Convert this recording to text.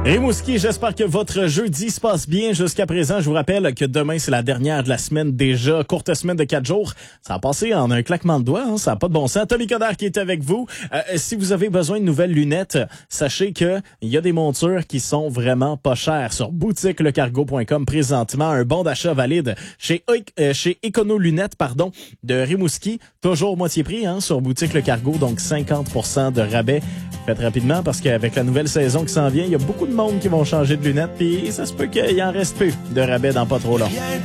Rimouski, j'espère que votre jeudi se passe bien jusqu'à présent. Je vous rappelle que demain, c'est la dernière de la semaine déjà. Courte semaine de 4 jours. Ça a passé en un claquement de doigts, hein? Ça n'a pas de bon sens. Tommy Coderre qui est avec vous. Si vous avez besoin de nouvelles lunettes, sachez que il y a des montures qui sont vraiment pas chères sur boutiquelecargo.com présentement. Un bon d'achat valide chez Econo Lunettes, de Rimouski. Toujours moitié prix, hein, sur Boutique Le Cargo. Donc 50% de rabais. Faites rapidement parce qu'avec la nouvelle saison qui s'en vient, il y a beaucoup de monde qui vont changer de lunettes puis ça se peut qu'il en reste peu de rabais dans pas trop long.